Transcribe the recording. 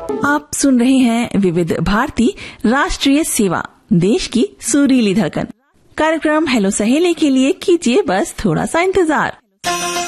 आप सुन रहे हैं विविध भारती राष्ट्रीय सेवा, देश की सुरीली धड़कन। कार्यक्रम हेलो सहेली के लिए कीजिए बस थोड़ा सा इंतजार।